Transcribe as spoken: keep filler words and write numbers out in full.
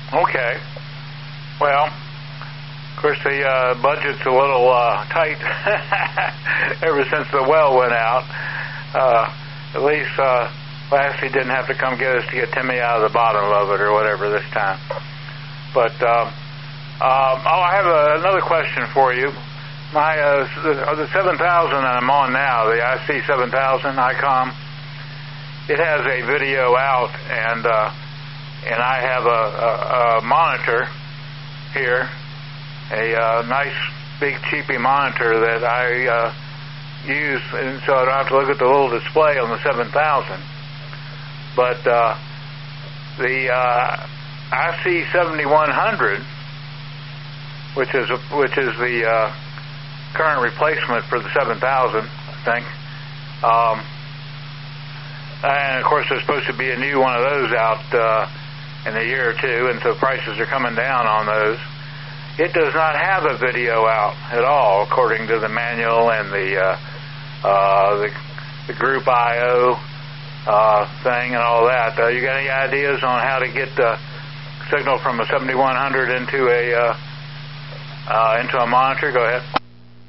Okay. Well, of course, the uh, budget's a little uh, tight ever since the well went out. Uh, at least uh, Lassie didn't have to come get us to get Timmy out of the bottom of it or whatever this time. But um, um, oh, I have a, another question for you. My uh, the, the seven thousand that I'm on now, the I C seven thousand ICOM, it has a video out, and uh, and I have a, a, a monitor here, a uh, nice big cheapy monitor that I uh, use, and so I don't have to look at the little display on the seven thousand. But uh, the uh, I C seventy-one hundred, which is a, which is the uh, current replacement for the seven thousand, I think. Um, and of course, there's supposed to be a new one of those out uh, in a year or two, and so prices are coming down on those. It does not have a video out at all, according to the manual and the uh, uh, the, the group I O uh, thing and all that. Uh, you got any ideas on how to get the signal from a seventy-one hundred into a uh, uh, into a monitor? Go ahead.